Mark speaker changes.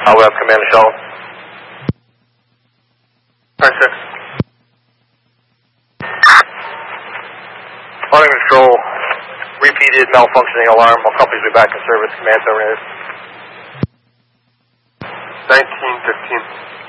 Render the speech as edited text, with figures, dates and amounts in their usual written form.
Speaker 1: We have command and shuttle. 96. Flight control, repeated malfunctioning alarm. All companies will be back in service. Command terminated.
Speaker 2: 1915.